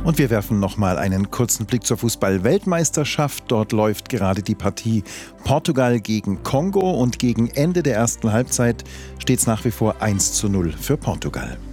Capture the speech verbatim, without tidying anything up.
Und wir werfen nochmal einen kurzen Blick zur Fußball-Weltmeisterschaft. Dort läuft gerade die Partie Portugal gegen Kongo und gegen Ende der ersten Halbzeit steht es nach wie vor eins zu null für Portugal.